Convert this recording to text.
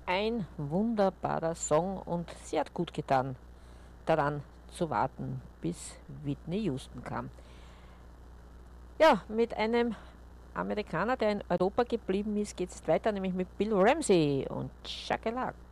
ein wunderbarer Song und sie hat gut getan, daran zu warten, bis Whitney Houston kam. Ja, mit einem Amerikaner, der in Europa geblieben ist, geht es weiter, nämlich mit Bill Ramsey und Shakalak.